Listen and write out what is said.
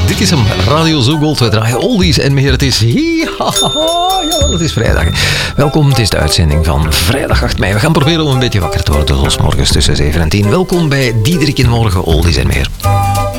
Dit is hem, Radio Zoogold. We draaien oldies en meer. Het is jawel, het is vrijdag. Welkom, het is de uitzending van vrijdag 8 mei. We gaan proberen om een beetje wakker te worden, zoals morgens tussen 7 en 10. Welkom bij Diederik in Morgen, oldies en meer.